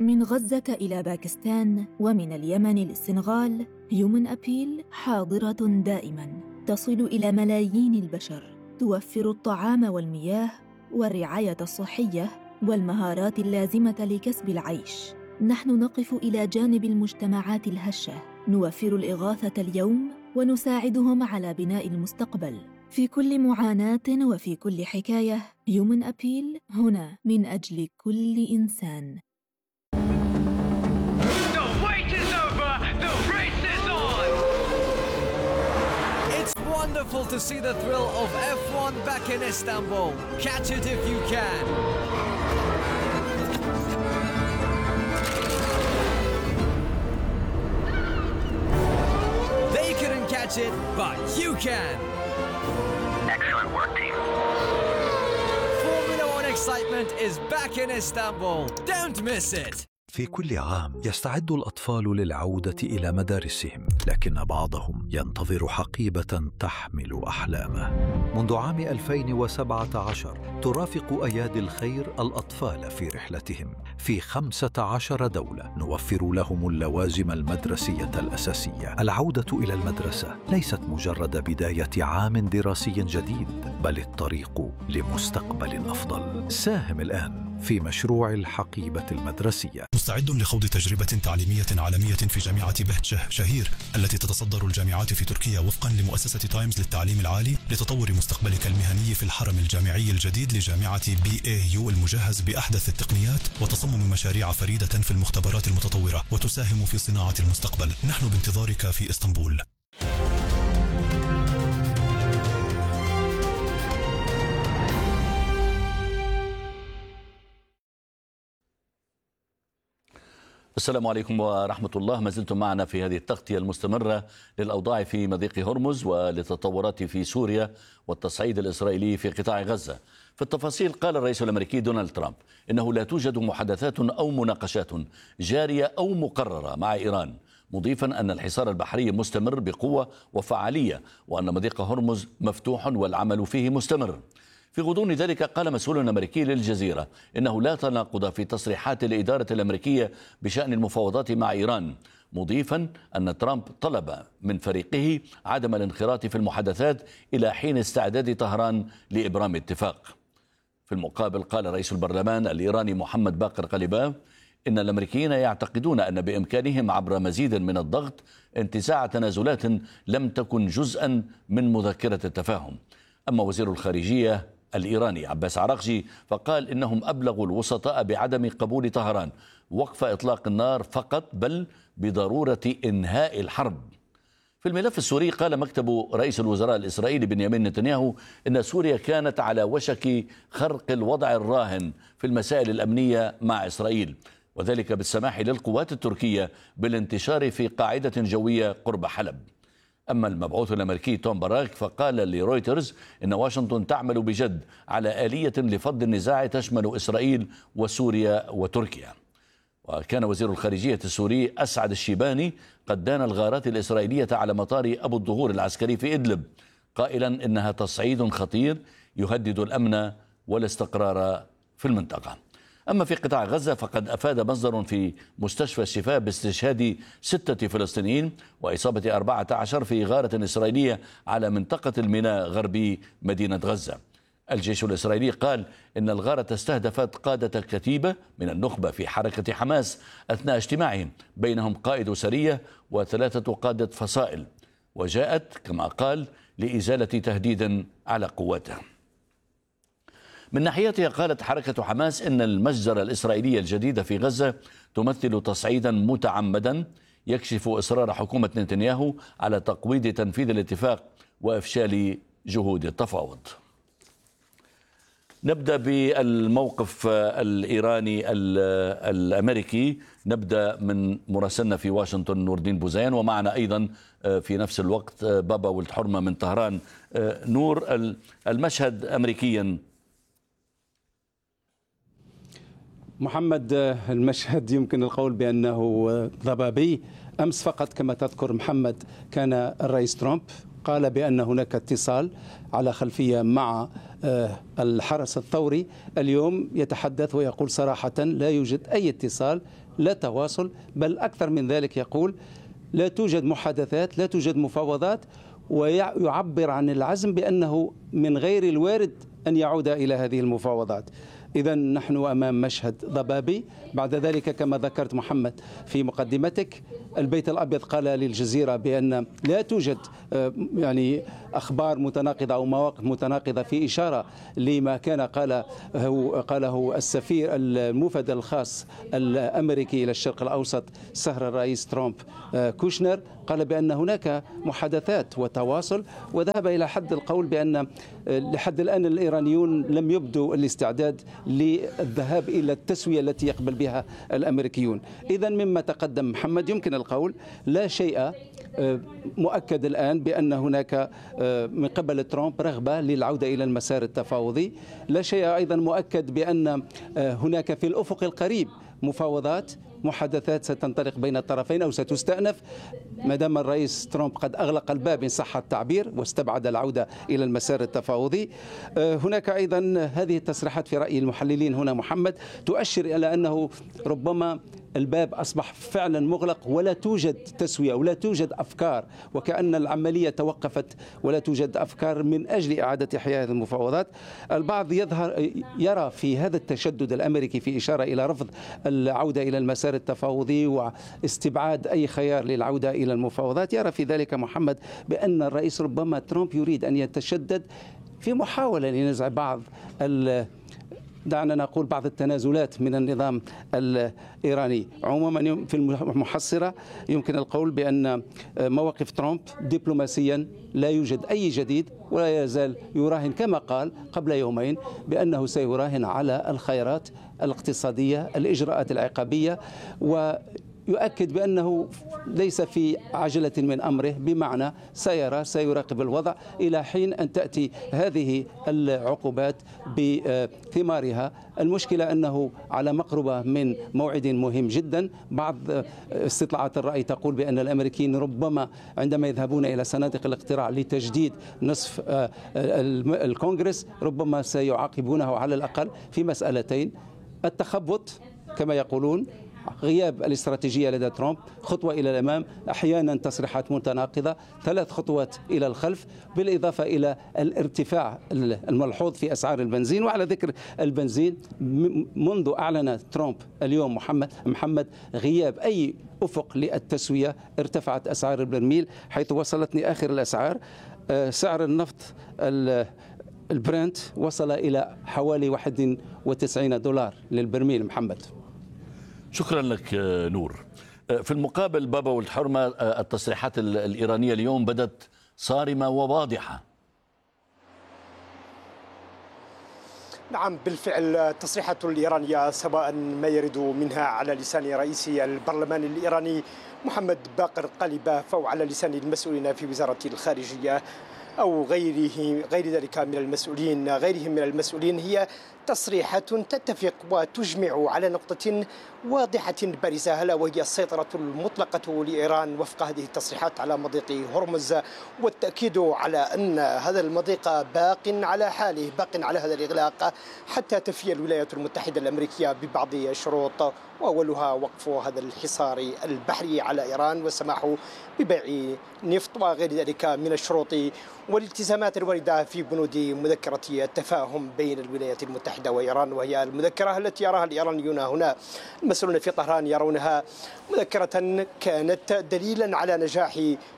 من غزة إلى باكستان ومن اليمن للسنغال، هيومن أبيل حاضرة دائماً، تصل إلى ملايين البشر، توفر الطعام والمياه والرعاية الصحية والمهارات اللازمة لكسب العيش. نحن نقف إلى جانب المجتمعات الهشة، نوفر الإغاثة اليوم ونساعدهم على بناء المستقبل. في كل معاناة وفي كل حكاية، هيومن أبيل هنا من أجل كل إنسان. It's wonderful to see the thrill of F1 back in Istanbul. Catch it if you can. They couldn't catch it, but you can. Excellent work, team. Formula One excitement is back in Istanbul. Don't miss it. في كل عام يستعد الأطفال للعودة إلى مدارسهم، لكن بعضهم ينتظر حقيبة تحمل أحلامه. منذ عام 2017 ترافق أيادي الخير الأطفال في رحلتهم في 15 دولة، نوفر لهم اللوازم المدرسية الأساسية. العودة إلى المدرسة ليست مجرد بداية عام دراسي جديد، بل الطريق لمستقبل أفضل. ساهم الآن في مشروع الحقيبة المدرسية. مستعد لخوض تجربة تعليمية عالمية في جامعة بهجة شهير التي تتصدر الجامعات في تركيا وفقا لمؤسسة تايمز للتعليم العالي، لتطور مستقبلك المهني في الحرم الجامعي الجديد لجامعة BAU المجهز بأحدث التقنيات، وتصمم مشاريع فريدة في المختبرات المتطورة، وتساهم في صناعة المستقبل. نحن بانتظارك في إسطنبول. السلام عليكم ورحمة الله. ما زلتم معنا في هذه التغطية المستمرة للأوضاع في مضيق هرمز وللتطورات في سوريا والتصعيد الإسرائيلي في قطاع غزة. في التفاصيل، قال الرئيس الأمريكي دونالد ترامب إنه لا توجد محادثات أو مناقشات جارية أو مقررة مع إيران، مضيفا أن الحصار البحري مستمر بقوة وفعالية، وأن مضيق هرمز مفتوح والعمل فيه مستمر. في غضون ذلك، قال مسؤول أمريكي للجزيرة إنه لا تناقض في تصريحات الإدارة الأمريكية بشأن المفاوضات مع إيران، مضيفا أن ترامب طلب من فريقه عدم الانخراط في المحادثات إلى حين استعداد طهران لإبرام اتفاق. في المقابل، قال رئيس البرلمان الإيراني محمد باقر قليباف إن الأمريكيين يعتقدون أن بإمكانهم عبر مزيد من الضغط انتزاع تنازلات لم تكن جزءا من مذكرة التفاهم. أما وزير الخارجية الإيراني عباس عراقجي فقال إنهم أبلغوا الوسطاء بعدم قبول طهران وقف إطلاق النار فقط، بل بضرورة إنهاء الحرب. في الملف السوري، قال مكتب رئيس الوزراء الإسرائيلي بنيامين نتنياهو إن سوريا كانت على وشك خرق الوضع الراهن في المسائل الأمنية مع إسرائيل، وذلك بالسماح للقوات التركية بالانتشار في قاعدة جوية قرب حلب. أما المبعوث الأمريكي توم باراك فقال لرويترز إن واشنطن تعمل بجد على آلية لفض النزاع تشمل إسرائيل وسوريا وتركيا. وكان وزير الخارجية السوري أسعد الشيباني قد دان الغارات الإسرائيلية على مطار أبو الظهور العسكري في إدلب، قائلا إنها تصعيد خطير يهدد الأمن والاستقرار في المنطقة. أما في قطاع غزة، فقد أفاد مصدر في مستشفى الشفاء باستشهاد 6 فلسطينيين وإصابة 14 في غارة إسرائيلية على منطقة الميناء غربي مدينة غزة. الجيش الإسرائيلي قال إن الغارة استهدفت قادة كتيبة من النخبة في حركة حماس أثناء اجتماعهم، بينهم قائد سرية و3 قادة فصائل، وجاءت كما قال لإزالة تهديد على قواته. من ناحيتها، قالت حركة حماس إن المجزرة الإسرائيلية الجديدة في غزة تمثل تصعيدا متعمدا يكشف إصرار حكومة نتنياهو على تقويض تنفيذ الاتفاق وإفشال جهود التفاوض. نبدأ بالموقف الإيراني الأمريكي. نبدأ من مراسلنا في واشنطن نور الدين بوزيان، ومعنا أيضا في نفس الوقت بابا ولد حرمة من طهران. نور، المشهد أمريكيا. محمد، المشهد يمكن القول بأنه ضبابي. أمس فقط كما تذكر محمد، كان الرئيس ترامب قال بأن هناك اتصال على خلفية مع الحرس الثوري اليوم يتحدث ويقول صراحة لا يوجد أي اتصال، لا تواصل، بل أكثر من ذلك يقول لا توجد محادثات، لا توجد مفاوضات، ويعبر عن العزم بأنه من غير الوارد أن يعود إلى هذه المفاوضات. إذا نحن أمام مشهد ضبابي. بعد ذلك كما ذكرت محمد في مقدمتك، البيت الأبيض قال للجزيرة بأن لا توجد يعني أخبار متناقضة أو مواقف متناقضة، في إشارة لما كان قاله السفير الموفد الخاص الأمريكي إلى الشرق الأوسط صهر الرئيس ترامب كوشنر، قال بأن هناك محادثات وتواصل، وذهب إلى حد القول بأن لحد الآن الإيرانيون لم يبدوا الاستعداد للذهاب إلى التسوية التي يقبل بها الأمريكيون. إذا مما تقدم محمد يمكن القول لا شيء مؤكد الآن بأن هناك من قبل ترامب رغبة للعودة إلى المسار التفاوضي، لا شيء أيضا مؤكد بأن هناك في الأفق القريب مفاوضات محادثات ستنطلق بين الطرفين أو ستستأنف، ما دام الرئيس ترامب قد أغلق الباب إن صح التعبير واستبعد العودة إلى المسار التفاوضي. هناك أيضا هذه التصريحات في رأي المحللين هنا محمد تؤشر إلى أنه ربما الباب أصبح فعلا مغلق ولا توجد تسوية ولا توجد أفكار، وكأن العملية توقفت ولا توجد أفكار من أجل إعادة إحياء المفاوضات. البعض يرى في هذا التشدد الأمريكي في إشارة إلى رفض العودة إلى المسار التفاوضي واستبعاد أي خيار للعودة إلى المفاوضات، يرى في ذلك محمد بأن الرئيس ربما ترامب يريد أن يتشدد في محاولة لنزع بعض دعنا نقول بعض التنازلات من النظام الإيراني. عموما في المحصرة يمكن القول بأن مواقف ترامب دبلوماسيا لا يوجد أي جديد، ولا يزال يراهن كما قال قبل يومين بأنه سيراهن على الخيارات الاقتصادية، الإجراءات العقابية، ويؤكد بأنه ليس في عجلة من أمره، بمعنى سيراقب الوضع إلى حين أن تأتي هذه العقوبات بثمارها. المشكلة أنه على مقربة من موعد مهم جدا. بعض استطلاعات الرأي تقول بأن الأمريكيين ربما عندما يذهبون إلى صناديق الاقتراع لتجديد نصف الكونغرس ربما سيعاقبونه على الأقل في مسألتين: التخبط كما يقولون، غياب الاستراتيجية لدى ترامب، خطوة إلى الأمام، أحيانا تصريحات متناقضة، 3 خطوات إلى الخلف، بالإضافة إلى الارتفاع الملحوظ في أسعار البنزين. وعلى ذكر البنزين، منذ أعلن ترامب اليوم محمد غياب أي أفق للتسوية ارتفعت أسعار البرميل، حيث وصلتني آخر الأسعار سعر النفط البرنت وصل إلى حوالي $91 للبرميل. محمد شكرا لك نور. في المقابل بابا والحرمة، التصريحات الإيرانية اليوم بدت صارمة وواضحة. نعم بالفعل، التصريحات الإيرانية سواء ما يرد منها على لسان رئيس البرلمان الإيراني محمد باقر قليباف أو على لسان المسؤولين في وزارة الخارجية أو غير ذلك من المسؤولين غيرهم من المسؤولين، هي تصريحات تتفق وتجمع على نقطة واضحة بارزة، هلا وهي السيطرة المطلقة لإيران وفق هذه التصريحات على مضيق هرمز، والتأكيد على أن هذا المضيق باق على حاله، باق على هذا الإغلاق حتى تفي الولايات المتحدة الأمريكية ببعض الشروط، وأولها وقف هذا الحصار البحري على إيران والسماح ببيع نفط وغير ذلك من الشروط والالتزامات الواردة في بنود مذكرة التفاهم بين الولايات المتحدة وإيران، وهي المذكرة التي يراها الإيرانيون هنا المسؤولون في طهران يرونها مذكرة كانت دليلا على نجاح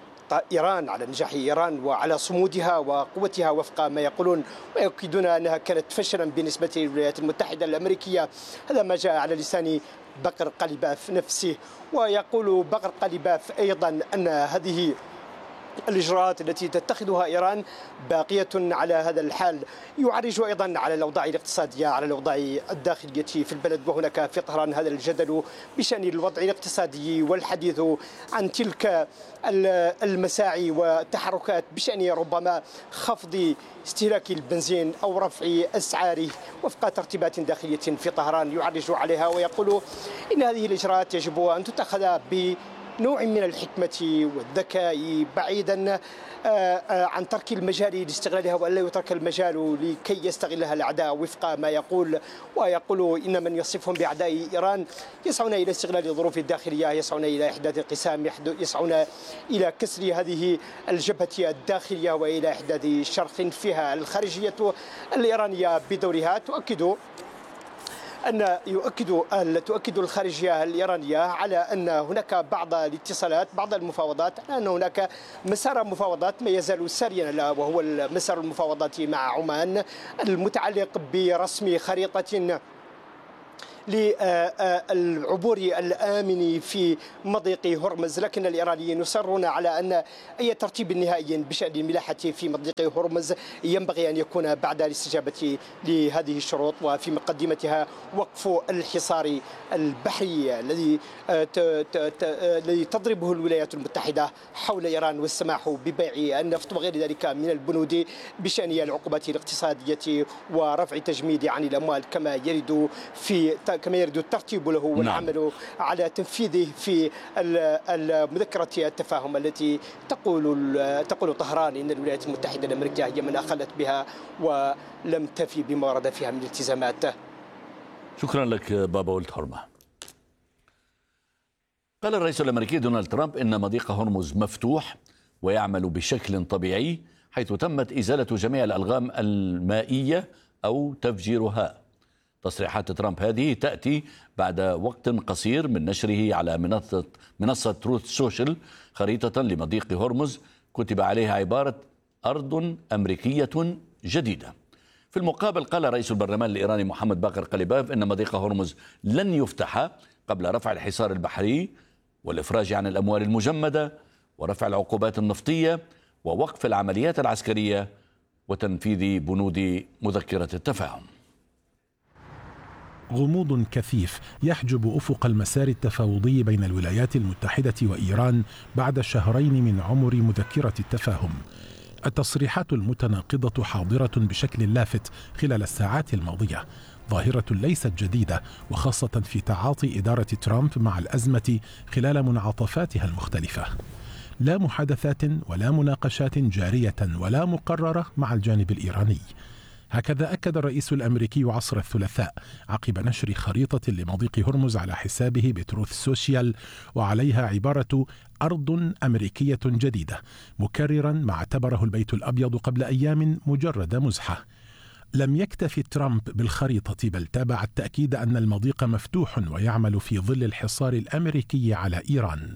إيران وعلى صمودها وقوتها وفق ما يقولون، ويؤكدون أنها كانت فشلا بالنسبة للولايات المتحدة الأمريكية. هذا ما جاء على لسان بقر قليباف نفسه. ويقول بقر قليباف أيضا أن هذه الإجراءات التي تتخذها إيران باقية على هذا الحال. يعرج أيضا على الأوضاع الاقتصادية، على الأوضاع الداخلية في البلد، وهناك في طهران هذا الجدل بشأن الوضع الاقتصادي والحديث عن تلك المساعي والتحركات بشأن ربما خفض استهلاك البنزين أو رفع أسعاره وفق ترتيبات داخلية في طهران يعرج عليها، ويقول إن هذه الإجراءات يجب أن تتخذ نوع من الحكمة والذكاء، بعيدا عن ترك المجال لاستغلالها، وألا يترك المجال لكي يستغلها الأعداء وفق ما ويقول إن من يصفهم بأعداء إيران يسعون إلى استغلال الظروف الداخلية، يسعون إلى إحداث انقسام، يسعون إلى كسر هذه الجبهة الداخلية وإلى إحداث شرخ فيها. الخارجية الإيرانية بدورها تؤكد الخارجية الإيرانية على أن هناك بعض الاتصالات، بعض المفاوضات، أن هناك مسار مفاوضات ما يزال ساريا، وهو مسار المفاوضات مع عمان المتعلق برسم خريطة للعبور الآمن في مضيق هرمز. لكن الإيرانيين يصرون على أن أي ترتيب نهائي بشأن الملاحة في مضيق هرمز ينبغي أن يكون بعد الاستجابة لهذه الشروط، وفي مقدمتها وقف الحصار البحري الذي تضربه الولايات المتحدة حول إيران، والسماح ببيع النفط وغير ذلك من البنود بشأن العقوبات الاقتصادية ورفع تجميد عن الأموال كما يريد الترتيب له والعمل على تنفيذه في مذكرة التفاهم التي تقول طهران إن الولايات المتحدة الأمريكية هي من أخلت بها ولم تفي بما ورد فيها من التزامات. شكرا لك بابا ولد حرمة. قال الرئيس الأمريكي دونالد ترامب إن مضيق هرمز مفتوح ويعمل بشكل طبيعي، حيث تمت إزالة جميع الألغام المائية أو تفجيرها. تصريحات ترامب هذه تأتي بعد وقت قصير من نشره على منصة تروث سوشيال خريطة لمضيق هرمز كتب عليها عبارة أرض أمريكية جديدة. في المقابل قال رئيس البرلمان الإيراني محمد باقر قليباف إن مضيق هرمز لن يفتح قبل رفع الحصار البحري والإفراج عن الأموال المجمدة ورفع العقوبات النفطية ووقف العمليات العسكرية وتنفيذ بنود مذكرة التفاهم. غموض كثيف يحجب أفق المسار التفاوضي بين الولايات المتحدة وإيران بعد شهرين من عمر مذكرة التفاهم. التصريحات المتناقضة حاضرة بشكل لافت خلال الساعات الماضية، ظاهرة ليست جديدة، وخاصة في تعاطي إدارة ترامب مع الأزمة خلال منعطفاتها المختلفة. لا محادثات ولا مناقشات جارية ولا مقررة مع الجانب الإيراني. هكذا أكد الرئيس الأمريكي عصر الثلاثاء عقب نشر خريطة لمضيق هرمز على حسابه بتروث سوشيال وعليها عبارة أرض أمريكية جديدة، مكررا ما اعتبره البيت الأبيض قبل أيام مجرد مزحة. لم يكتف ترامب بالخريطة، بل تابع التأكيد أن المضيق مفتوح ويعمل في ظل الحصار الأمريكي على إيران.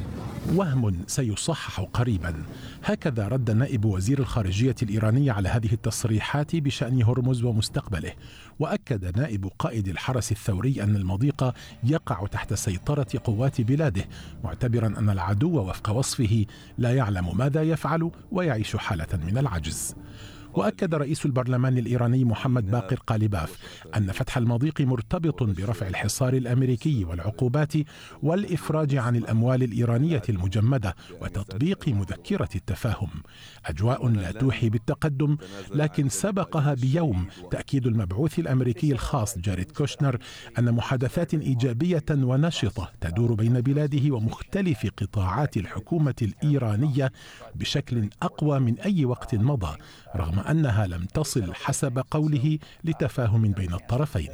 وهم سيصحح قريبا. هكذا رد نائب وزير الخارجية الإيراني على هذه التصريحات بشأن هرمز ومستقبله. وأكد نائب قائد الحرس الثوري أن المضيق يقع تحت سيطرة قوات بلاده، معتبرا أن العدو وفق وصفه لا يعلم ماذا يفعل ويعيش حالة من العجز. وأكد رئيس البرلمان الإيراني محمد باقر قليباف أن فتح المضيق مرتبط برفع الحصار الأمريكي والعقوبات والإفراج عن الأموال الإيرانية المجمدة وتطبيق مذكرة التفاهم. أجواء لا توحي بالتقدم، لكن سبقها بيوم تأكيد المبعوث الأمريكي الخاص جاريد كوشنر أن محادثات إيجابية ونشطة تدور بين بلاده ومختلف قطاعات الحكومة الإيرانية بشكل أقوى من أي وقت مضى، رغم أنها لم تصل حسب قوله لتفاهم بين الطرفين.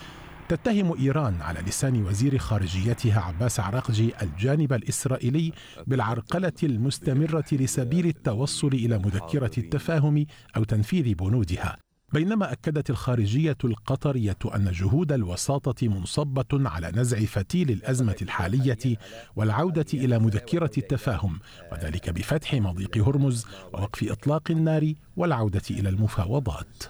تتهم إيران على لسان وزير خارجيتها عباس عراقجي الجانب الإسرائيلي بالعرقلة المستمرة لسبيل التوصل إلى مذكرة التفاهم أو تنفيذ بنودها، بينما أكدت الخارجية القطرية أن جهود الوساطة منصبة على نزع فتيل الأزمة الحالية والعودة إلى مذكرة التفاهم، وذلك بفتح مضيق هرمز ووقف إطلاق النار والعودة إلى المفاوضات.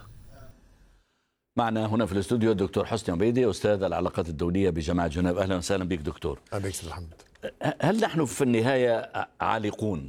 معنا هنا في الاستوديو الدكتور حسني عبيدي، أستاذ العلاقات الدولية بجامعة جنيف. أهلا وسهلا بك دكتور. أهلا بك محمد. هل نحن في النهاية عالقون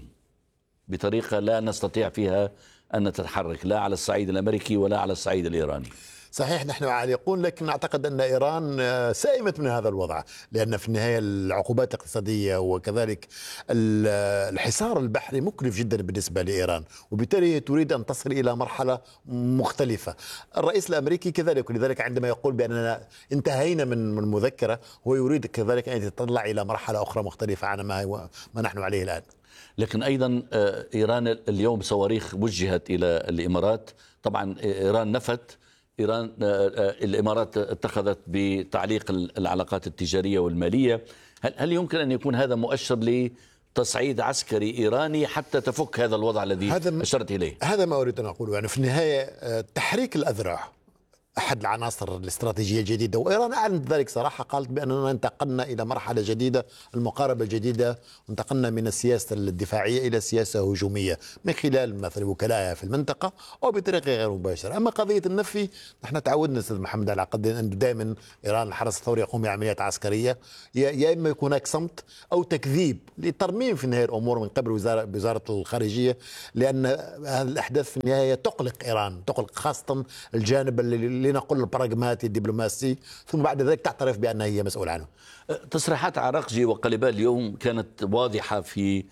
بطريقة لا نستطيع فيها أن نتحرك لا على الصعيد الأمريكي ولا على الصعيد الإيراني؟ صحيح نحن عالقون، لكن أعتقد أن إيران سئمت من هذا الوضع، لأن في النهاية العقوبات الاقتصادية وكذلك الحصار البحري مكلف جدا بالنسبة لإيران، وبالتالي تريد أن تصل إلى مرحلة مختلفة. الرئيس الأمريكي كذلك، ولذلك عندما يقول بأننا انتهينا من المذكرة هو يريد كذلك أن يتطلع إلى مرحلة أخرى مختلفة عن ما نحن عليه الآن. لكن أيضا إيران اليوم صواريخ وجهت إلى الإمارات، طبعا إيران نفت، الإمارات اتخذت بتعليق العلاقات التجارية والمالية. هل يمكن أن يكون هذا مؤشر لتصعيد عسكري إيراني حتى تفك هذا الوضع الذي أشرت إليه؟ هذا ما أريد أن أقوله. يعني في النهاية تحريك الأذرع أحد العناصر الاستراتيجية الجديدة، وإيران أعلنت ذلك صراحة، قالت بأننا انتقلنا إلى مرحلة جديدة، المقاربة الجديدة، انتقلنا من السياسة الدفاعية إلى سياسة هجومية من خلال مثلا وكلائها في المنطقة أو بطريقة غير مباشرة. أما قضية النفي، نحن تعودنا أستاذ محمد على قد أن دائما إيران الحرس الثوري يقوم بعمليات عسكرية، يا إما يكون هناك صمت أو تكذيب لترميم في النهاية الأمور من قبل وزارة الخارجية، لأن هذه الأحداث في النهاية تقلق إيران، تقلق خاصة الجانب اللي لنقول البراغماتي الدبلوماسي، ثم بعد ذلك تعترف بأنها هي مسؤولة عنه. تصريحات عراقجي وقليباف اليوم كانت واضحة في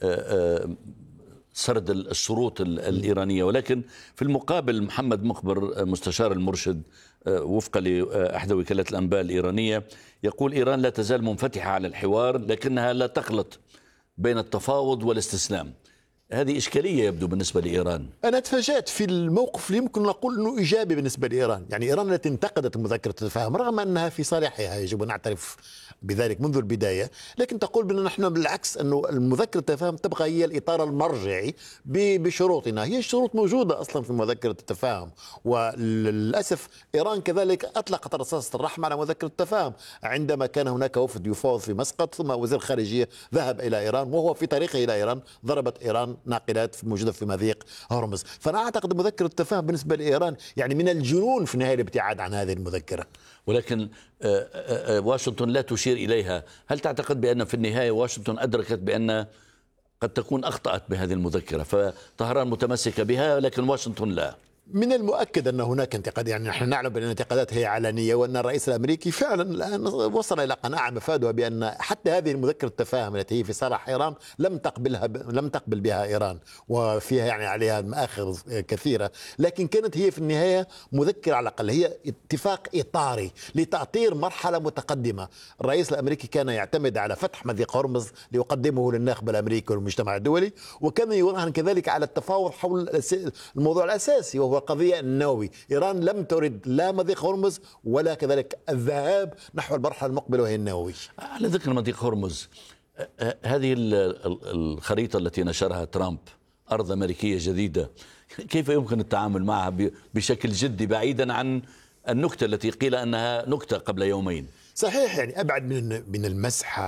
سرد الشروط الإيرانية، ولكن في المقابل محمد مخبر مستشار المرشد وفقا لإحدى وكالات الأنباء الإيرانية يقول إيران لا تزال منفتحة على الحوار لكنها لا تخلط بين التفاوض والاستسلام. هذه إشكالية يبدو بالنسبة لإيران. أنا تفاجأت في الموقف اللي يمكن نقول أنه إيجابي بالنسبة لإيران. يعني إيران التي انتقدت مذكرة التفاهم رغم أنها في صالحها، يجب أن نعترف بذلك منذ البداية، لكن تقول بأننا نحن بالعكس أنه المذكرة التفاهم تبقى هي الإطار المرجعي بشروطنا، هي الشروط موجودة أصلا في مذكرة التفاهم. وللأسف إيران كذلك أطلقت رصاصة الرحمة على مذكرة التفاهم عندما كان هناك وفد يفاوض في مسقط، ثم وزير الخارجية ذهب إلى إيران وهو في طريقه إلى إيران ضربت إيران ناقلات موجودة في مضيق هرمز. فأنا أعتقد مذكرة التفاهم بالنسبة لإيران يعني من الجنون في النهاية الابتعاد عن هذه المذكرة. ولكن واشنطن لا تشير إليها. هل تعتقد بأن في النهاية واشنطن أدركت بأن قد تكون أخطأت بهذه المذكرة فطهران متمسكة بها لكن واشنطن لا؟ من المؤكد أن هناك انتقاد، يعني نحن نعلم بأن الانتقادات هي علنية، وأن الرئيس الأمريكي فعلا الآن وصل إلى قناعة مفادها بأن حتى هذه المذكرة التفاهم التي هي في صالح إيران لم تقبل بها إيران، وفيها يعني عليها مآخذ كثيرة، لكن كانت هي في النهاية مذكرة على الأقل، هي اتفاق إطاري لتأطير مرحلة متقدمة. الرئيس الأمريكي كان يعتمد على فتح مضيق هرمز ليقدمه للناخب الأمريكي والمجتمع الدولي، وكان يراهن كذلك على التفاوض حول الموضوع الأساسي وهو القضية النووي. إيران لم ترد لا مضيق هرمز ولا كذلك الذهاب نحو المرحلة المقبلة وهي النووي. على ذكر مضيق هرمز، هذه الخريطة التي نشرها ترامب أرض أمريكية جديدة، كيف يمكن التعامل معها بشكل جدي بعيدا عن النكتة التي قيل أنها نكتة قبل يومين؟ صحيح، يعني أبعد من المسح.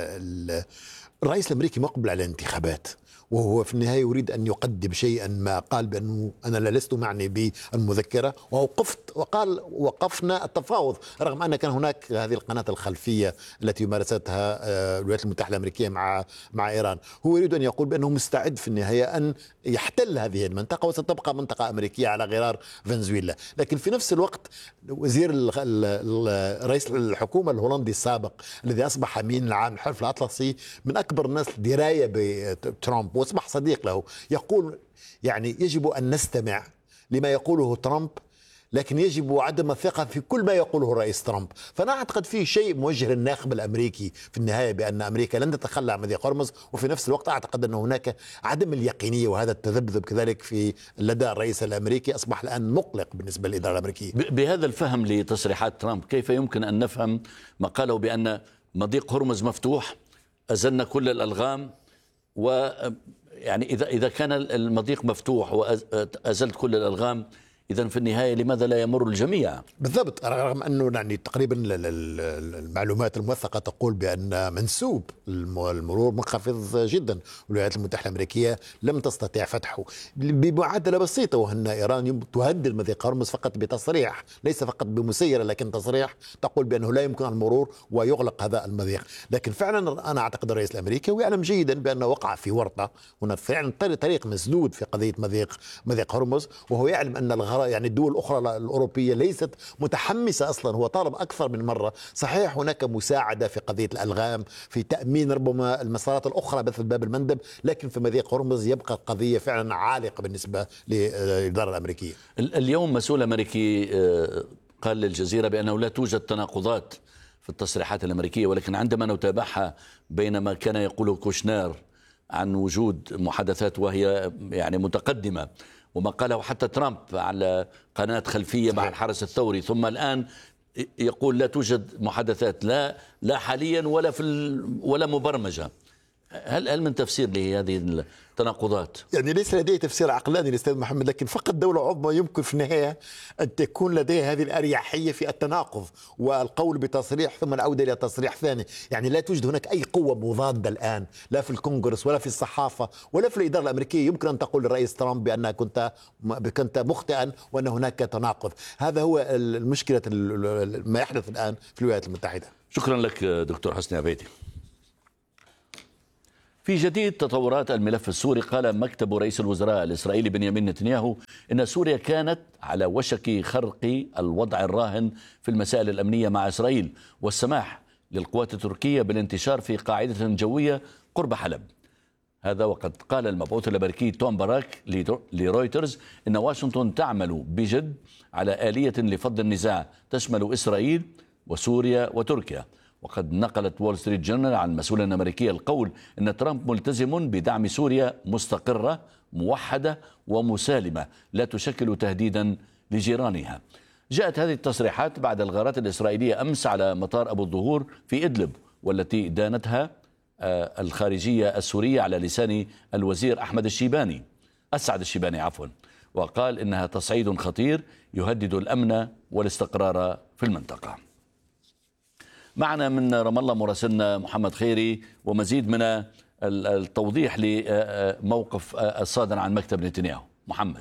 الرئيس الأمريكي مقبل على الانتخابات، وهو في النهاية يريد أن يقدم شيئا ما. قال بأنه أنا لست معني بالمذكرة وقال وقفنا التفاوض، رغم أن كان هناك هذه القناة الخلفية التي مارستها الولايات المتحدة الأمريكية مع إيران. هو يريد أن يقول بأنه مستعد في النهاية أن يحتل هذه المنطقة وستبقى منطقة أمريكية على غرار فنزويلا. لكن في نفس الوقت رئيس الحكومة الهولندي السابق الذي أصبح أمين العام الحلف الأطلسي من أكبر الناس دراية بترامب واصبح صديق له، يقول يعني يجب أن نستمع لما يقوله ترامب، لكن يجب عدم الثقة في كل ما يقوله الرئيس ترامب. فأنا أعتقد فيه شيء موجه للناخب الأمريكي في النهاية بأن أمريكا لن تتخلى عن مضيق هرمز، وفي نفس الوقت أعتقد أن هناك عدم اليقينية وهذا التذبذب كذلك في لدى الرئيس الأمريكي أصبح الآن مقلق بالنسبة للإدارة الأمريكية. بهذا الفهم لتصريحات ترامب كيف يمكن أن نفهم ما قاله بأن مضيق هرمز مفتوح، أزلنا كل الألغام، ويعني إذا كان المضيق مفتوح وأزلت كل الألغام إذن في النهاية لماذا لا يمر الجميع؟ بالضبط، رغم أنه يعني تقريبا المعلومات الموثقة تقول بأن منسوب المرور منخفض جدا، والولايات المتحدة الأمريكية لم تستطيع فتحه بمعادلة بسيطة، وأن إيران تهدد مضيق هرمز فقط بتصريح، ليس فقط بمسيرة لكن تصريح تقول بأنه لا يمكن المرور ويغلق هذا المضيق. لكن فعلا أنا أعتقد الرئيس الأمريكي ويعلم جيدا بأنه وقع في ورطة، هنا فعلا طريق مسدود في قضية مضيق هرمز، وهو يعلم أن يعني الدول الأخرى الأوروبية ليست متحمسة أصلا. هو طالب أكثر من مرة، صحيح هناك مساعدة في قضية الألغام، في تأمين ربما المسارات الأخرى مثل باب المندب، لكن في مضيق هرمز يبقى القضية فعلا عالقة بالنسبة للإدارة الأمريكية. اليوم مسؤول أمريكي قال للجزيرة بأنه لا توجد تناقضات في التصريحات الأمريكية، ولكن عندما نتابعها بينما كان يقول كوشنير عن وجود محادثات وهي يعني متقدمة، وما قاله حتى ترامب على قناة خلفية مع الحرس الثوري، ثم الآن يقول لا توجد محادثات لا حاليا ولا مبرمجة. هل من تفسير لهذه التناقضات؟ يعني ليس لديه تفسير عقلاني الأستاذ محمد، لكن فقط دولة عظمى يمكن في النهاية أن تكون لديها هذه الأريحية في التناقض والقول بتصريح ثم العودة إلى تصريح ثاني. يعني لا توجد هناك أي قوة مضادة الآن، لا في الكونغرس ولا في الصحافة ولا في الإدارة الأمريكية يمكن أن تقول للرئيس ترامب بأنها كنت مخطئا وأن هناك تناقض. هذا هو المشكلة ما يحدث الآن في الولايات المتحدة. شكرا لك دكتور حسني عبيدي. في جديد تطورات الملف السوري، قال مكتب رئيس الوزراء الإسرائيلي بنيامين نتنياهو إن سوريا كانت على وشك خرق الوضع الراهن في المسائل الأمنية مع إسرائيل والسماح للقوات التركية بالانتشار في قاعدة جوية قرب حلب. هذا وقد قال المبعوث الأمريكي توم باراك لرويترز إن واشنطن تعمل بجد على آلية لفض النزاع تشمل إسرائيل وسوريا وتركيا. وقد نقلت وول ستريت جورنال عن مسؤول أمريكي القول أن ترامب ملتزم بدعم سوريا مستقرة موحدة ومسالمة لا تشكل تهديدا لجيرانها. جاءت هذه التصريحات بعد الغارات الإسرائيلية أمس على مطار أبو الظهور في إدلب، والتي دانتها الخارجية السورية على لسان الوزير أسعد الشيباني وقال إنها تصعيد خطير يهدد الأمن والاستقرار في المنطقة. معنا من رام الله مراسلنا محمد خيري ومزيد من التوضيح لموقف الصادر عن مكتب نتنياهو. محمد.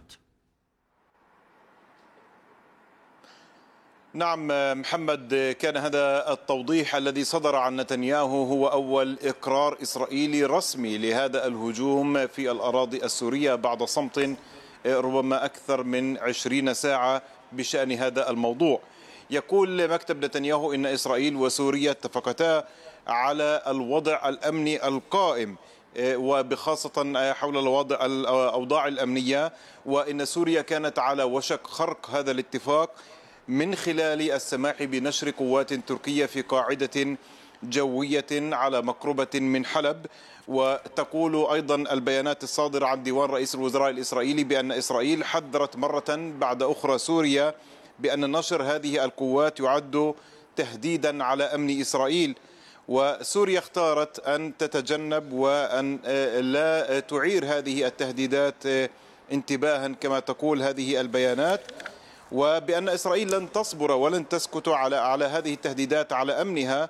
نعم محمد، كان هذا التوضيح الذي صدر عن نتنياهو هو أول إقرار إسرائيلي رسمي لهذا الهجوم في الأراضي السورية بعد صمت ربما أكثر من 20 ساعة بشأن هذا الموضوع. يقول مكتب نتنياهو إن إسرائيل وسوريا اتفقتا على الوضع الأمني القائم وبخاصة حول الأوضاع الأمنية، وإن سوريا كانت على وشك خرق هذا الاتفاق من خلال السماح بنشر قوات تركية في قاعدة جوية على مقربة من حلب. وتقول أيضا البيانات الصادرة عن ديوان رئيس الوزراء الإسرائيلي بأن إسرائيل حذرت مرة بعد أخرى سوريا بأن نشر هذه القوات يعد تهديدا على أمن إسرائيل، وسوريا اختارت أن تتجنب وأن لا تعير هذه التهديدات انتباها كما تقول هذه البيانات، وبأن إسرائيل لن تصبر ولن تسكت على هذه التهديدات على أمنها،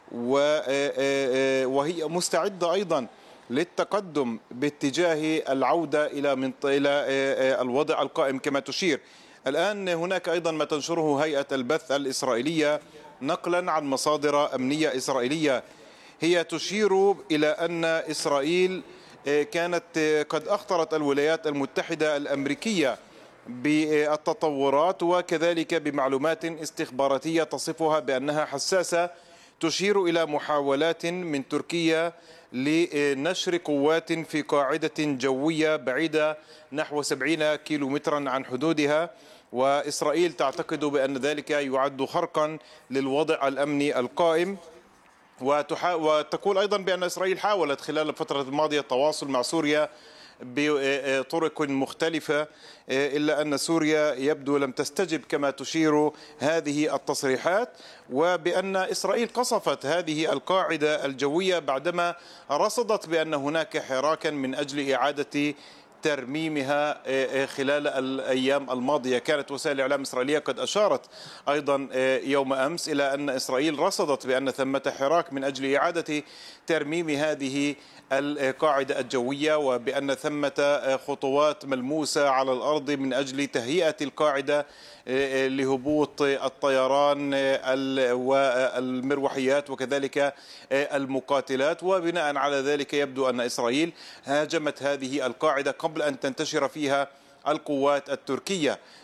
وهي مستعدة أيضا للتقدم باتجاه العودة إلى الوضع القائم كما تشير. الآن هناك أيضا ما تنشره هيئة البث الإسرائيلية نقلا عن مصادر أمنية إسرائيلية، هي تشير إلى أن إسرائيل كانت قد أخطرت الولايات المتحدة الأمريكية بالتطورات وكذلك بمعلومات استخباراتية تصفها بأنها حساسة، تشير إلى محاولات من تركيا لنشر قوات في قاعدة جوية بعيدة نحو 70 كيلومترا عن حدودها، وإسرائيل تعتقد بأن ذلك يعد خرقا للوضع الأمني القائم. وتقول أيضا بأن إسرائيل حاولت خلال الفترة الماضية التواصل مع سوريا بطرق مختلفة، إلا أن سوريا يبدو لم تستجب كما تشير هذه التصريحات، وبأن إسرائيل قصفت هذه القاعدة الجوية بعدما رصدت بأن هناك حراكا من أجل إعادة ترميمها خلال الأيام الماضية. كانت وسائل الإعلام الإسرائيلية قد أشارت أيضا يوم أمس إلى أن إسرائيل رصدت بأن ثمة حراك من أجل إعادة ترميم هذه القاعدة الجوية، وبأن ثمة خطوات ملموسة على الأرض من أجل تهيئة القاعدة لهبوط الطيران والمروحيات وكذلك المقاتلات. وبناء على ذلك يبدو أن إسرائيل هاجمت هذه القاعدة قبل أن تنتشر فيها القوات التركية.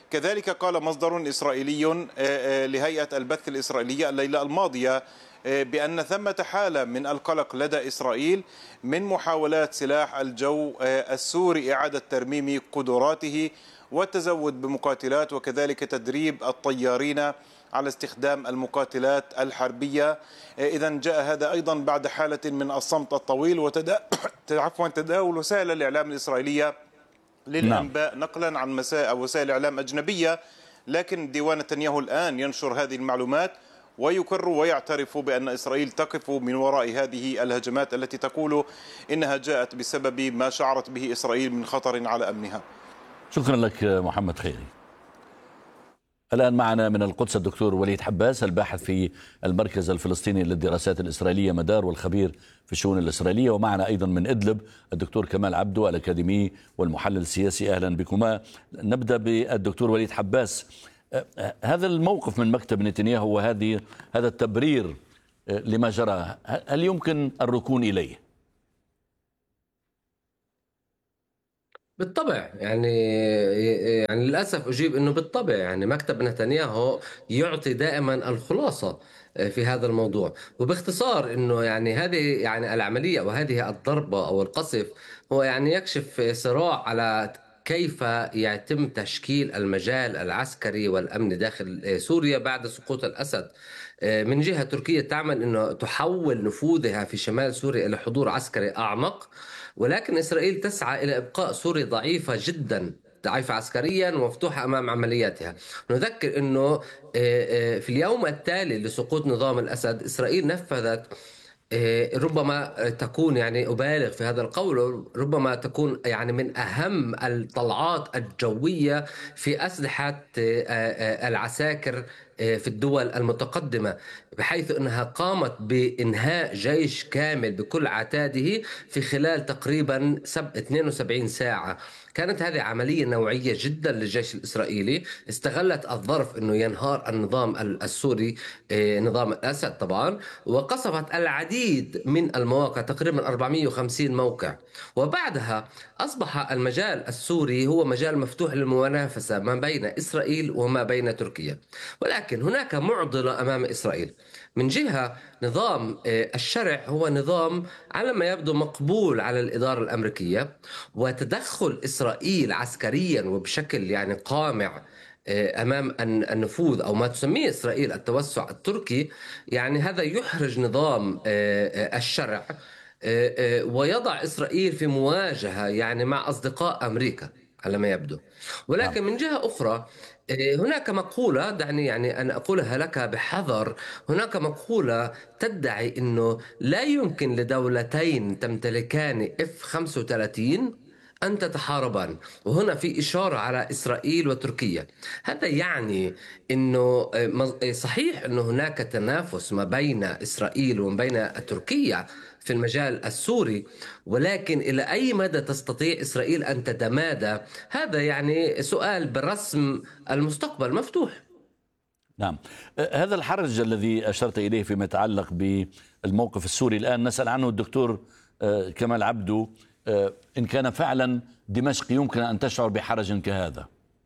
كذلك قال مصدر إسرائيلي لهيئة البث الإسرائيلية الليلة الماضية بأن ثمة حالة من القلق لدى إسرائيل من محاولات سلاح الجو السوري إعادة ترميم قدراته والتزود بمقاتلات وكذلك تدريب الطيارين على استخدام المقاتلات الحربية. إذا جاء هذا أيضا بعد حالة من الصمت الطويل تداول وسائل الإعلام الإسرائيلية للأنباء نقلا عن وسائل إعلام أجنبية، لكن ديوان نتنياهو الآن ينشر هذه المعلومات ويكرر ويعترف بأن إسرائيل تقف من وراء هذه الهجمات التي تقول إنها جاءت بسبب ما شعرت به إسرائيل من خطر على أمنها. شكرا لك محمد خيري. الآن معنا من القدس الدكتور وليد حباس، الباحث في المركز الفلسطيني للدراسات الإسرائيلية مدار والخبير في الشؤون الإسرائيلية، ومعنا أيضا من إدلب الدكتور كمال عبدو الأكاديمي والمحلل السياسي. أهلا بكما. نبدأ بالدكتور وليد حباس. هذا الموقف من مكتب نتنياهو وهذا التبرير لما جرى، هل يمكن الركون إليه؟ بالطبع يعني للأسف أجيب أنه بالطبع يعني مكتب نتنياهو يعطي دائما الخلاصة في هذا الموضوع، وباختصار أنه يعني هذه يعني العملية وهذه الضربة أو القصف هو يعني يكشف صراع على كيف يتم تشكيل المجال العسكري والأمني داخل سوريا بعد سقوط الأسد. من جهة تركيا تعمل أنه تحول نفوذها في شمال سوريا إلى حضور عسكري أعمق، ولكن إسرائيل تسعى إلى إبقاء سوريا ضعيفة جدا، ضعيفة عسكريا ومفتوحة أمام عملياتها. نذكر أنه في اليوم التالي لسقوط نظام الأسد إسرائيل نفذت ربما تكون يعني أبالغ في هذا القول، ربما تكون يعني من أهم الطلعات الجوية في أسلحة العساكر في الدول المتقدمة، بحيث أنها قامت بإنهاء جيش كامل بكل عتاده في خلال تقريبا 72 ساعة. كانت هذه عملية نوعية جدا للجيش الإسرائيلي، استغلت الظرف أنه ينهار النظام السوري نظام الأسد طبعا، وقصفت العديد من المواقع تقريبا 450 موقع، وبعدها أصبح المجال السوري هو مجال مفتوح للمنافسة ما بين إسرائيل وما بين تركيا. ولكن هناك معضلة أمام إسرائيل. من جهة نظام الشرع هو نظام على ما يبدو مقبول على الإدارة الأمريكية، وتدخل إسرائيل عسكريا وبشكل يعني قامع أمام النفوذ أو ما تسميه إسرائيل التوسع التركي، يعني هذا يحرج نظام الشرع ويضع إسرائيل في مواجهة يعني مع أصدقاء أمريكا على ما يبدو. ولكن من جهة أخرى هناك مقولة، دعني يعني أن أقولها لك بحذر، هناك مقولة تدعي أنه لا يمكن لدولتين تمتلكان F-35 أن تتحاربان، وهنا في إشارة على إسرائيل وتركيا. هذا يعني أنه صحيح أنه هناك تنافس ما بين إسرائيل وما بين تركيا في المجال السوري، ولكن إلى أي مدى تستطيع إسرائيل أن تتمادى؟ هذا يعني سؤال برسم المستقبل مفتوح. نعم، هذا الحرج الذي أشرت إليه فيما يتعلق بالموقف السوري الآن نسأل عنه الدكتور كمال عبدو، إن كان فعلا دمشق يمكن أن تشعر بحرج كهذا.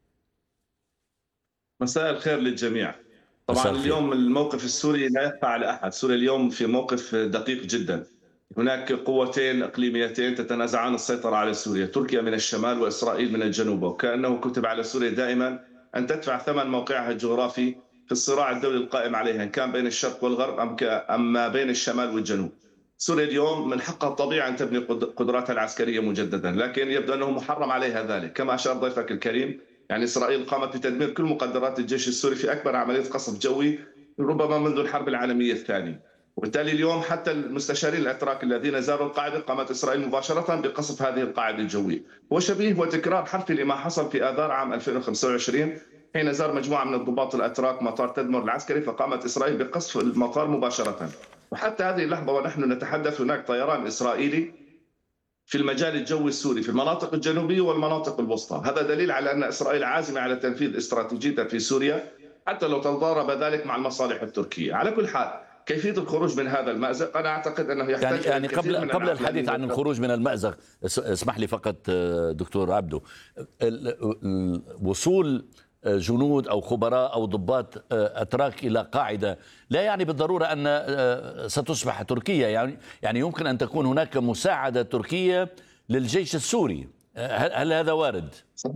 مساء الخير للجميع. طبعا اليوم الموقف السوري لا يخفى على أحد، سوريا اليوم في موقف دقيق جدا. هناك قوتين إقليميتين تتنازعان السيطرة على سوريا، تركيا من الشمال وإسرائيل من الجنوب، وكأنه كتب على سوريا دائما أن تدفع ثمن موقعها الجغرافي في الصراع الدولي القائم عليها، إن كان بين الشرق والغرب أم ما بين الشمال والجنوب. سوريا اليوم من حقها الطبيعي أن تبني قدراتها العسكرية مجددا، لكن يبدو أنه محرم عليها ذلك. كما أشار ضيفك الكريم، يعني إسرائيل قامت بتدمير كل مقدرات الجيش السوري في أكبر عملية قصف جوي ربما منذ الحرب العالمية الثانية، وبالتالي اليوم حتى المستشارين الأتراك الذين زاروا القاعدة قامت إسرائيل مباشرة بقصف هذه القاعدة الجوية. هو شبيه وتكرار حرفي لما حصل في آذار عام 2025 حين زار مجموعة من الضباط الأتراك مطار تدمر العسكري، فقامت إسرائيل بقصف المطار مباشرة. وحتى هذه اللحظة ونحن نتحدث هناك طيران إسرائيلي في المجال الجوي السوري في المناطق الجنوبية والمناطق الوسطى. هذا دليل على أن إسرائيل عازمة على تنفيذ استراتيجيتها في سوريا حتى لو تضارب ذلك مع المصالح التركية. على كل حال كيفية الخروج من هذا المأزق أنا أعتقد أنه يحتاج يعني قبل الحديث عن الخروج من المأزق، اسمح لي فقط دكتور عبدو، وصول جنود أو خبراء أو ضباط أتراك إلى قاعدة لا يعني بالضرورة أن ستصبح تركيا، يعني يمكن أن تكون هناك مساعدة تركية للجيش السوري. هل هذا وارد؟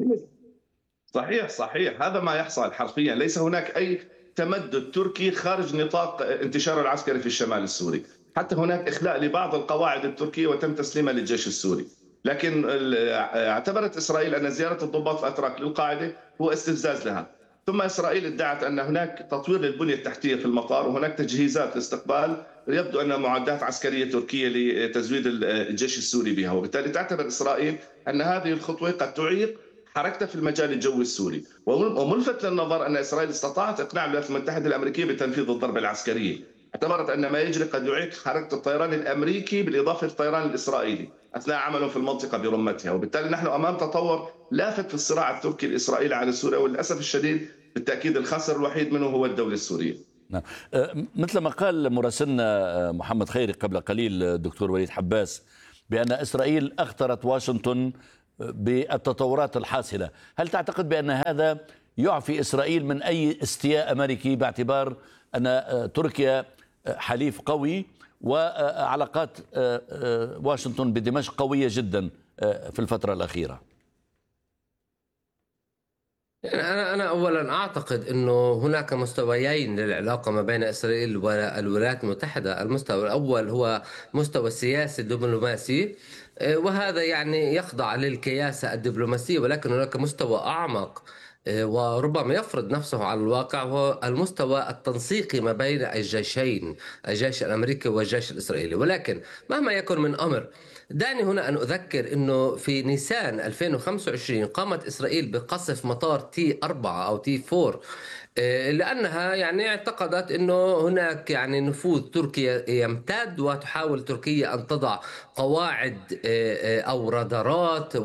صحيح هذا ما يحصل حرفيا. ليس هناك أي تمدد تركي خارج نطاق انتشار العسكري في الشمال السوري، حتى هناك إخلاء لبعض القواعد التركية وتم تسليمها للجيش السوري. لكن اعتبرت إسرائيل أن زيارة الضباط الأتراك للقاعدة هو استفزاز لها. ثم إسرائيل ادعت أن هناك تطوير للبنية التحتية في المطار وهناك تجهيزات لاستقبال يبدو أن معدات عسكرية تركية لتزويد الجيش السوري بها، وبالتالي تعتبر إسرائيل أن هذه الخطوة قد تعيق حركته في المجال الجوي السوري. وملفت للنظر أن إسرائيل استطاعت إقناع الولايات المتحدة الأمريكية بتنفيذ الضربة العسكرية. اعتبرت أن ما يجري قد يعيق حركة الطيران الأمريكي بالإضافة للطيران الإسرائيلي أثناء عملهم في المنطقة برمتها، وبالتالي نحن أمام تطور لافت في الصراع التركي الإسرائيلي على سوريا، وللأسف الشديد بالتأكيد الخاسر الوحيد منه هو الدولة السورية. نعم. مثل ما قال مراسلنا محمد خيري قبل قليل الدكتور وليد حباس بأن إسرائيل أخطرت واشنطن بالتطورات الحاصلة، هل تعتقد بأن هذا يعفي إسرائيل من أي استياء أمريكي باعتبار أن تركيا حليف قوي وعلاقات واشنطن بدمشق قوية جدا في الفترة الأخيرة؟ أنا أولا أعتقد أنه هناك مستويين للعلاقة ما بين إسرائيل والولايات المتحدة. المستوى الأول هو مستوى السياسي الدبلوماسي، وهذا يعني يخضع للكياسة الدبلوماسية، ولكن هناك مستوى أعمق وربما يفرض نفسه على الواقع، هو المستوى التنسيقي ما بين الجيشين، الجيش الأمريكي والجيش الإسرائيلي. ولكن مهما يكن من أمر، دعني هنا أن أذكر أنه في نيسان 2025 قامت إسرائيل بقصف مطار تي 4 أو تي 4 لأنها يعني اعتقدت أنه هناك يعني نفوذ تركيا يمتد، وتحاول تركيا أن تضع قواعد أو رادارات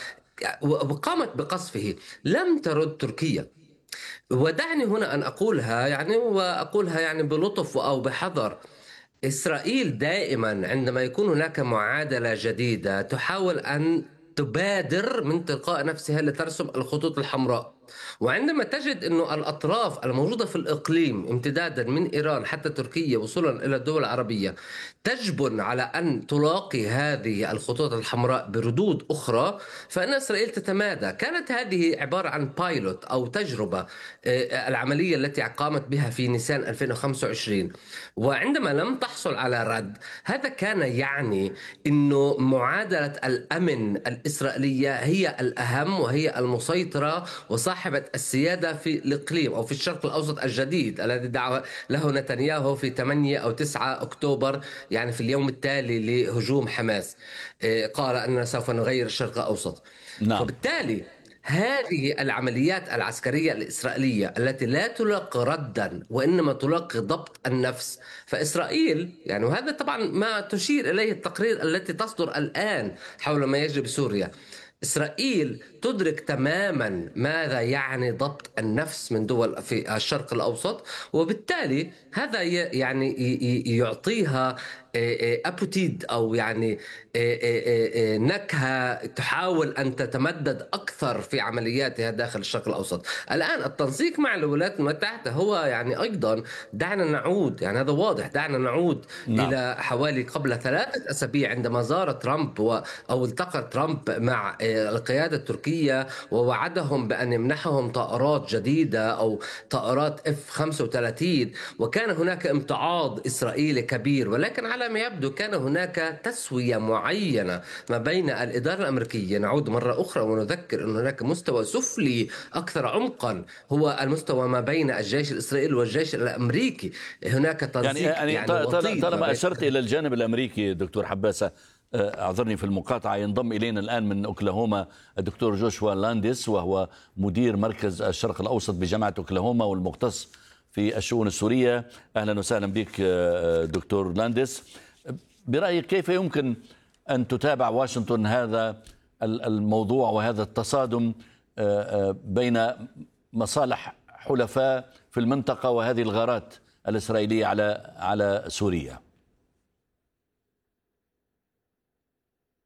وقامت بقصفه. لم ترد تركيا. ودعني هنا أن أقولها يعني بلطف أو بحذر. إسرائيل دائما عندما يكون هناك معادلة جديدة تحاول أن تبادر من تلقاء نفسها لترسم الخطوط الحمراء، وعندما تجد أن الأطراف الموجودة في الإقليم امتدادا من إيران حتى تركيا وصولا إلى الدول العربية تجبن على أن تلاقي هذه الخطوط الحمراء بردود أخرى، فإن إسرائيل تتمادى. كانت هذه عبارة عن بايلوت أو تجربة، العملية التي قامت بها في نيسان 2025، وعندما لم تحصل على رد هذا كان يعني أنه معادلة الأمن الإسرائيلية هي الأهم وهي المسيطرة وصاحبة السيادة في الإقليم أو في الشرق الأوسط الجديد الذي دعا له نتنياهو في 8 أو 9 أكتوبر، يعني في اليوم التالي لهجوم حماس، قال أننا سوف نغير الشرق الأوسط. نعم. وبالتالي هذه العمليات العسكرية الإسرائيلية التي لا تلاقي ردا وإنما تلاقي ضبط النفس، فإسرائيل يعني، وهذا طبعا ما تشير إليه التقرير التي تصدر الآن حول ما يجري بسوريا، إسرائيل تدرك تماما ماذا يعني ضبط النفس من دول في الشرق الأوسط، وبالتالي هذا يعني يعطيها أبوتيد أو يعني نكهة تحاول أن تتمدد أكثر في عملياتها داخل الشرق الأوسط. الآن التنسيق مع الولايات المتحدة هو يعني أيضا دعنا نعود، يعني هذا واضح، دعنا نعود إلى حوالي قبل 3 أسابيع عندما زار ترامب أو التقى ترامب مع القيادة التركية ووعدهم بأن يمنحهم طائرات جديدة أو طائرات F-35، وكان هناك امتعاض إسرائيلي كبير، ولكن على ما يبدو كان هناك تسوية معينة ما بين الإدارة الأمريكية. نعود مرة أخرى ونذكر أن هناك مستوى سفلي أكثر عمقا، هو المستوى ما بين الجيش الإسرائيلي والجيش الأمريكي. هناك تنسيق طالما أشرت إلى الجانب الأمريكي دكتور حباسة، أعذرني في المقاطعة، ينضم إلينا الآن من أوكلاهوما الدكتور جوشوا لانديس، وهو مدير مركز الشرق الأوسط بجامعة أوكلاهوما والمختص في الشؤون السورية. أهلا وسهلا بك دكتور لانديس. برأيك كيف يمكن أن تتابع واشنطن هذا الموضوع وهذا التصادم بين مصالح حلفاء في المنطقة وهذه الغارات الإسرائيلية على سوريا؟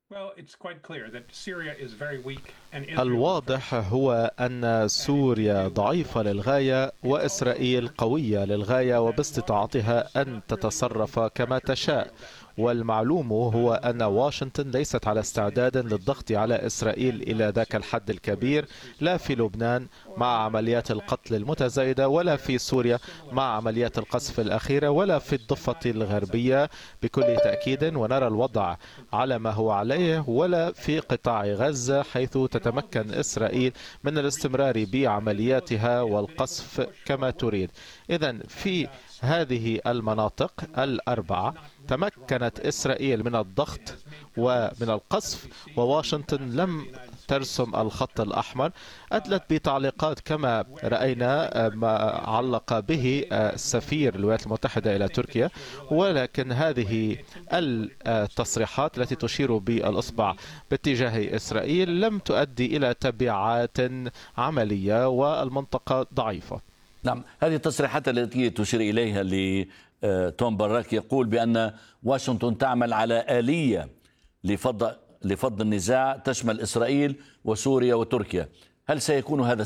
الواضح هو أن سوريا ضعيفة للغاية وإسرائيل قوية للغاية وباستطاعتها أن تتصرف كما تشاء. والمعلوم هو أن واشنطن ليست على استعداد للضغط على إسرائيل إلى ذاك الحد الكبير، لا في لبنان مع عمليات القتل المتزايدة، ولا في سوريا مع عمليات القصف الأخيرة، ولا في الضفة الغربية بكل تأكيد، ونرى الوضع على ما هو عليه، ولا في قطاع غزة حيث تتمكن إسرائيل من الاستمرار بعملياتها والقصف كما تريد. إذن في هذه المناطق الأربعة تمكنت إسرائيل من الضغط ومن القصف، وواشنطن لم ترسم الخط الأحمر. أدلت بتعليقات كما رأينا ما علق به السفير الولايات المتحدة إلى تركيا، ولكن هذه التصريحات التي تشير بالإصبع باتجاه إسرائيل لم تؤدي إلى تبعات عملية، والمنطقة ضعيفة. نعم، هذه التصريحات التي تشير إليها لتوم باراك يقول بأن واشنطن تعمل على آلية لفض النزاع تشمل إسرائيل وسوريا وتركيا. هل سيكون هذا